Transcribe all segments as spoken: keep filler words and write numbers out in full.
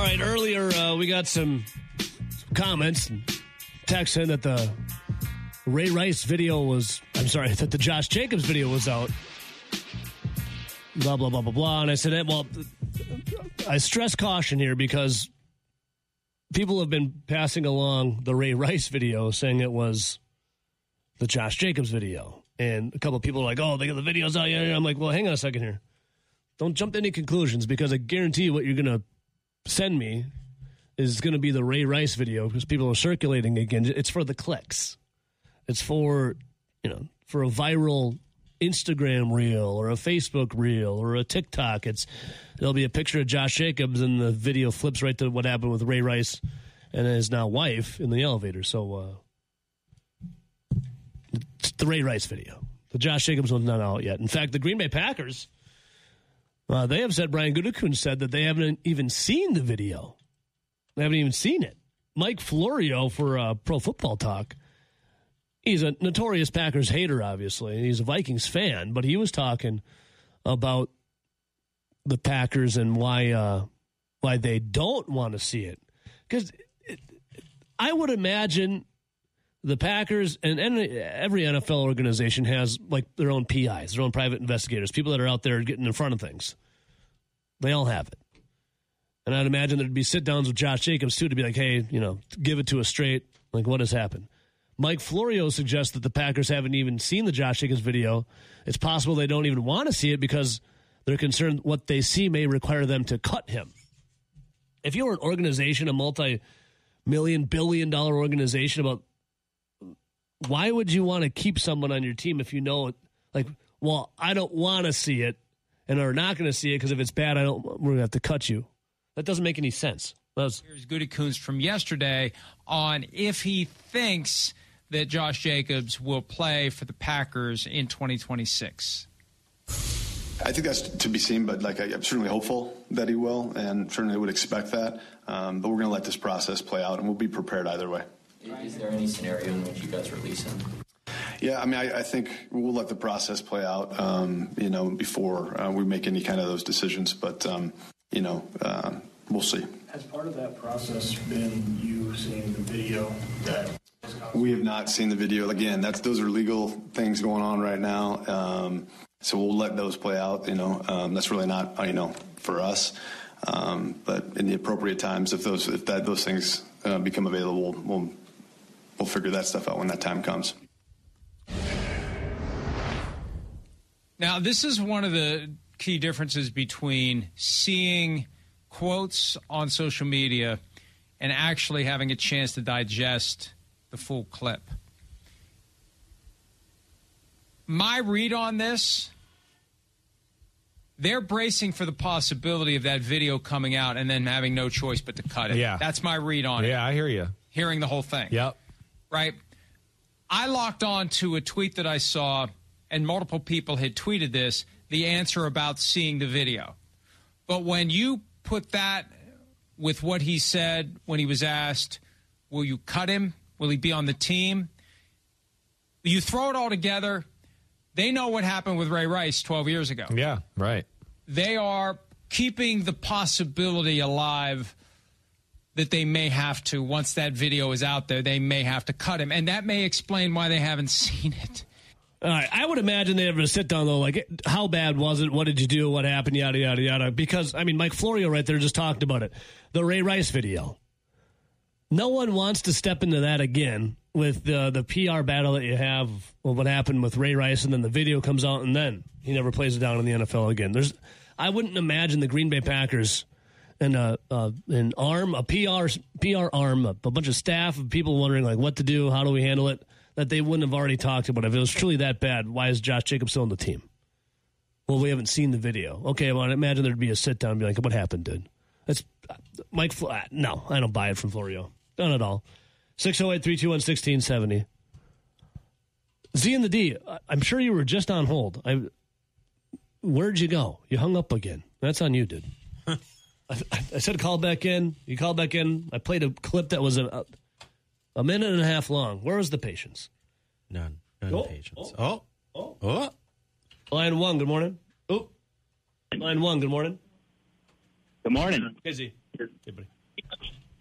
All right, earlier uh, we got some, some comments and texts in that the Ray Rice video was, I'm sorry, that the Josh Jacobs video was out. Blah, blah, blah, blah, blah. And I said, well, I stress caution here because people have been passing along the Ray Rice video saying it was the Josh Jacobs video. And a couple of people are like, oh, they got the videos out. Yeah, I'm like, well, hang on a second here. Don't jump to any conclusions because I guarantee you what you're going to send me is going to be the Ray Rice video because people are circulating again. It's for the clicks. It's for, you know, for a viral Instagram reel or a Facebook reel or a TikTok. It's there'll be a picture of Josh Jacobs and the video flips right to what happened with Ray Rice and his now wife in the elevator. So uh, it's the Ray Rice video. The Josh Jacobs one's not out yet. In fact, the Green Bay Packers, uh, they have said, Brian Gutekunst said that they haven't even seen the video. They haven't even seen it. Mike Florio for uh, Pro Football Talk, he's a notorious Packers hater, obviously. He's a Vikings fan, but he was talking about the Packers and why uh, why they don't want to see it. Because I would imagine the Packers and every N F L organization has like their own P Is, their own private investigators, people that are out there getting in front of things. They all have it. And I'd imagine there'd be sit-downs with Josh Jacobs, too, to be like, hey, you know, give it to us straight. Like, what has happened? Mike Florio suggests that the Packers haven't even seen the Josh Jacobs video. It's possible they don't even want to see it because they're concerned what they see may require them to cut him. If you were an organization, a multi-million, billion-dollar organization, about why would you want to keep someone on your team if you know it? Like, well, I don't want to see it and are not going to see it because if it's bad, I don't. We're going to have to cut you. That doesn't make any sense. Was- Here's Gutekunst from yesterday on if he thinks that Josh Jacobs will play for the Packers in twenty twenty-six. I think that's to be seen, but like I, I'm certainly hopeful that he will, and certainly would expect that. Um, but we're going to let this process play out, and we'll be prepared either way. Is there any scenario in which you guys release him? Yeah, I mean, I, I think we'll let the process play out, um, you know, before uh, we make any kind of those decisions. But um, you know, uh, we'll see. Has part of that process been you seeing the video that? We have not seen the video. Again, that's those are legal things going on right now. Um, so we'll let those play out. You know, um, that's really not you know for us. Um, but in the appropriate times, if those if that those things uh, become available, we'll we'll figure that stuff out when that time comes. Now, this is one of the key differences between seeing quotes on social media and actually having a chance to digest the full clip. My read on this, they're bracing for the possibility of that video coming out and then having no choice but to cut it. Yeah. That's my read on yeah, it. Yeah, I hear you. Hearing the whole thing. Yep. Right? I locked on to a tweet that I saw, and multiple people had tweeted this, the answer about seeing the video. But when you put that with what he said when he was asked, will you cut him? Will he be on the team? You throw it all together, they know what happened with Ray Rice twelve years ago. Yeah, right. They are keeping the possibility alive that they may have to, once that video is out there, they may have to cut him. And that may explain why they haven't seen it. All right, I would imagine they have a sit down though, like how bad was it? What did you do? What happened? Yada yada yada. Because I mean, Mike Florio right there just talked about it. The Ray Rice video. No one wants to step into that again with the the P R battle that you have of what happened with Ray Rice, and then the video comes out, and then he never plays it down in the N F L again. There's, I wouldn't imagine the Green Bay Packers and uh, uh, an arm, a P R P R arm, a, a bunch of staff of people wondering like what to do, how do we handle it. That they wouldn't have already talked about. If it was truly that bad, why is Josh Jacobs still on the team? Well, we haven't seen the video. Okay, well, I imagine there'd be a sit down and be like, what happened, dude? That's Mike. Fl- no, I don't buy it from Florio. Not at all. six oh eight, three two one, one six seven oh. Z and the D, I'm sure you were just on hold. I, where'd you go? You hung up again. That's on you, dude. I, I said call back in. You called back in. I played a clip that was a, a A minute and a half long. Where was the patience? None. None oh, patience. Oh. Oh. Oh. Line one, good morning. Oh. Line one, good morning. Good morning. Hey, Z. Hey, buddy.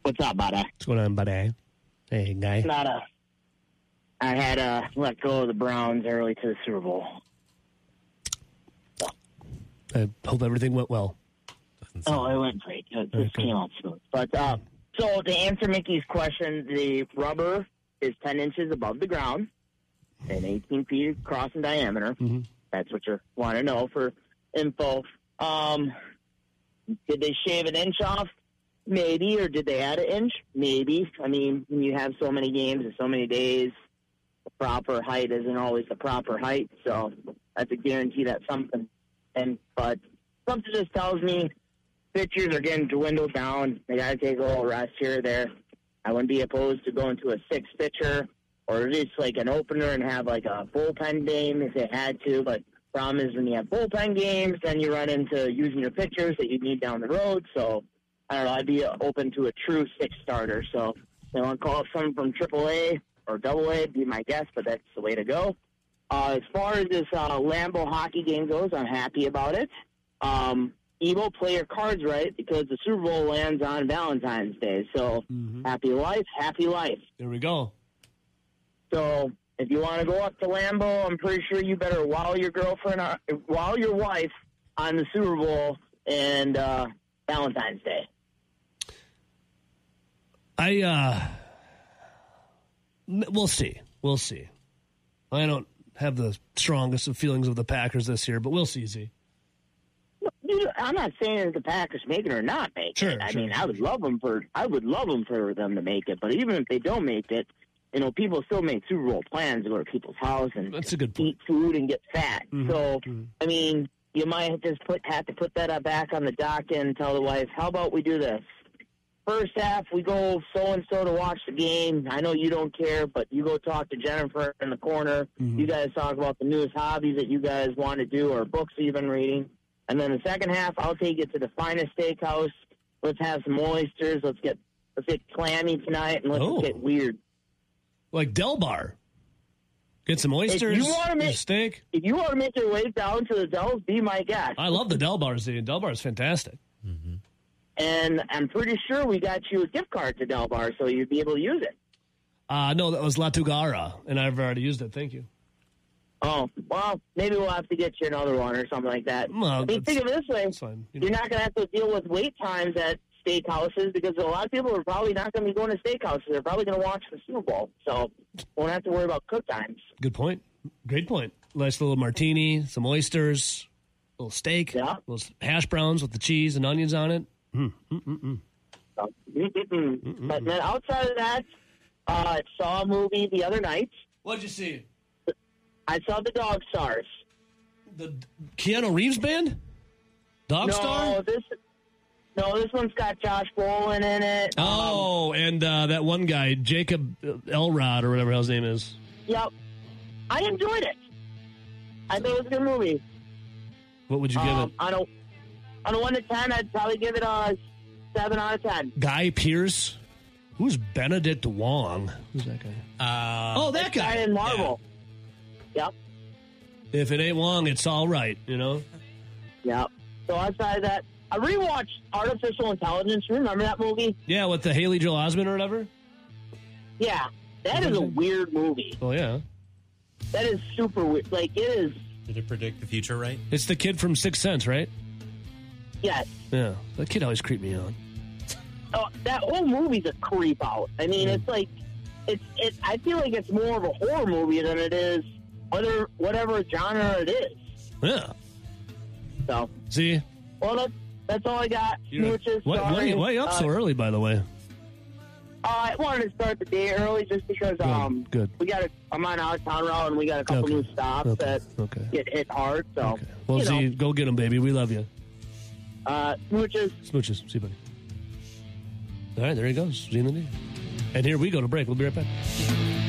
What's up, buddy? What's going on, buddy? Hey, guy. Not a. I had to let go of the Browns early to the Super Bowl. I hope everything went well. Oh, it went great. It just Okay. came out smooth. But uh, so to answer Mickey's question, the rubber is ten inches above the ground and eighteen feet across in diameter. Mhm. That's what you want to know for info. Um, did they shave an inch off? Maybe. Or did they add an inch? Maybe. I mean, when you have so many games and so many days, the proper height isn't always the proper height. So that's a guarantee that something. And but something just tells me pitchers are getting dwindled down. They got to take a little rest here or there. I wouldn't be opposed to going to a six pitcher or just like an opener and have like a bullpen game if they had to. But problem is when you have bullpen games, then you run into using your pitchers that you need down the road. So I don't know. I'd be open to a true six starter. So they want to call up someone from triple A or double A, be my guess, but that's the way to go. Uh, as far as this uh, Lambeau hockey game goes, I'm happy about it. Um, Evo, play your cards right because the Super Bowl lands on Valentine's Day. So Mhm. happy life, happy life. There we go. So if you want to go up to Lambeau, I'm pretty sure you better wow your girlfriend, uh, wow your wife on the Super Bowl and uh, Valentine's Day. I, uh, m- we'll see. We'll see. I don't have the strongest of feelings of the Packers this year, but we'll see, Z. You know, I'm not saying that the Packers make it or not make Sure, it. I sure, mean, sure, I would sure. love them for I would love them for them to make it. But even if they don't make it, you know, people still make Super Bowl plans to go to people's house and That's a good point. eat food and get fat. Mhm, So, mhm. I mean, you might just put have to put that uh, back on the docket and tell the wife, how about we do this? First half, we go so-and-so to watch the game. I know you don't care, but you go talk to Jennifer in the corner. Mhm. You guys talk about the newest hobbies that you guys want to do or books that you've been reading. And then the second half, I'll take you to the finest steakhouse. Let's have some oysters. Let's get let's get clammy tonight, and let's Oh. get weird. Like Del Bar. Get some oysters, you wanna make- a steak. If you want to make your way down to the Dells, be my guest. I love the Del Bar, Z. Del Bar is fantastic. And I'm pretty sure we got you a gift card to Del Bar, so you'd be able to use it. Uh, no, that was La Tugara, and I've already used it. Thank you. Oh, well, maybe we'll have to get you another one or something like that. Well, I mean, that's- think of it this way. That's fine. You know. You're not going to have to deal with wait times at steakhouses because a lot of people are probably not going to be going to steakhouses. They're probably going to watch the Super Bowl. So won't have to worry about cook times. Good point. Great point. Nice little martini, some oysters, a little steak, Yeah. those hash browns with the cheese and onions on it. Mm, mm, mm, mm. So, mm-mm-mm. But then outside of that, uh, I saw a movie the other night. What'd you see? I saw The Dog Stars. The Keanu Reeves band? Dog no, Star? this no, this one's got Josh Brolin in it. Um, Oh, and uh, that one guy, Jacob Elrod or whatever his name is. Yep. I enjoyed it. I thought it was a good movie. What would you give Um, it? on a on a one to ten, I'd probably give it a seven out of ten. Guy Pearce? Who's Benedict Wong? Who's that guy? Uh, oh, that Guy guy. in Marvel. Yep. If it ain't Wong, it's all right, you know? Yep. So outside of that, I rewatched Artificial Intelligence. You remember that movie? Yeah, with the Haley Joel Osment or whatever? Yeah. That is a weird movie. Oh, yeah. That is super weird. Like, it is, Did it predict the future right? It's the kid from Sixth Sense, right? yes. Yeah. That kid always creeped me out. Oh, that whole movie's a creep out. I mean, Mm. it's like, it's it. I feel like it's more of a horror movie than it is other whatever genre it is. Yeah. So, See? well, that's, that's all I got. You're- Smooches, Why, why, sorry. why you up Uh, so early, by the way? Uh, I wanted to start the day early just because um good. we got a, I'm on out of town route and we got a couple Okay. new stops Okay. that Okay. get hit hard. So, Okay. Well, you Z, know, go get him, baby. We love you. uh, smooches. Smooches. See you, buddy. All right, there he goes. Z and the D. And here we go to break. We'll be right back.